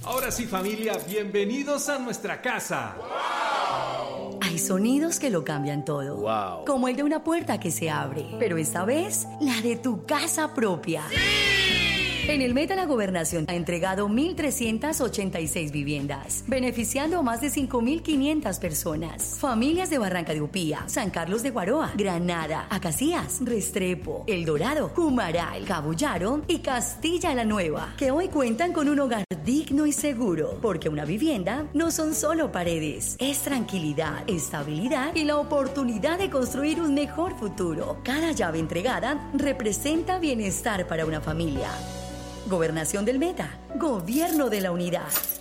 Ahora sí, familia, bienvenidos a nuestra casa. ¡Wow! Hay sonidos que lo cambian todo. ¡Wow! Como el de una puerta que se abre. Pero esta vez, la de tu casa propia. ¡Sí! En el Meta, la Gobernación ha entregado 1.386 viviendas, beneficiando a más de 5.500 personas. Familias de Barranca de Upía, San Carlos de Guaroa, Granada, Acacías, Restrepo, El Dorado, Cumaral, Cabullaro y Castilla la Nueva, que hoy cuentan con un hogar digno y seguro, porque una vivienda no son solo paredes, es tranquilidad, estabilidad y la oportunidad de construir un mejor futuro. Cada llave entregada representa bienestar para una familia. Gobernación del Meta, Gobierno de la Unidad.